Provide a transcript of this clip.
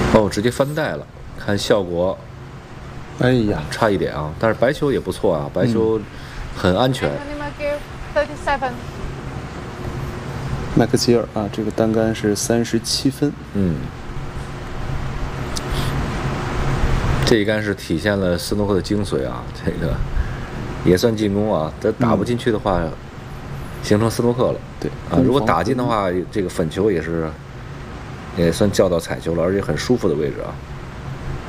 哦，直接翻带了，看效果， 哎呀， 差一点啊。但是白球也不错啊，白球很安全。 麦克齐尔啊，这个单杆是37分。 这一杆是体现了斯诺克的精髓啊，这个也算进攻啊。这打不进去的话，形成斯诺克了。 对啊，如果打进的话，这个粉球也算叫到彩球了，而且很舒服的位置啊。